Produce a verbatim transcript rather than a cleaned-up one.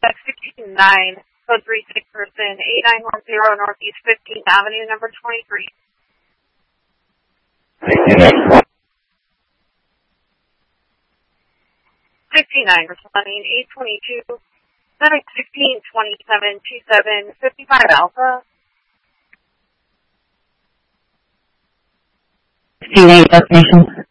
sixty-nine, code three six person, eight nine one zero Northeast fifteenth Avenue, number twenty-three. sixty-nine, responding eight twenty-two, seven sixteen, twenty-seven, twenty-seven, fifty-five Alpha. sixteen eight, destination.